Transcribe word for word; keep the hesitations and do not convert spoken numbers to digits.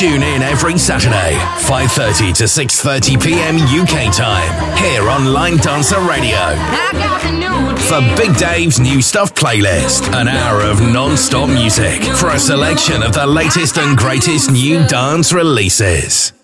Tune in every Saturday, five thirty to six thirty p.m. U K time, here on Line Dancer Radio. For Big Dave's New Stuff playlist, an hour of non-stop music for a selection of the latest and greatest new dance releases.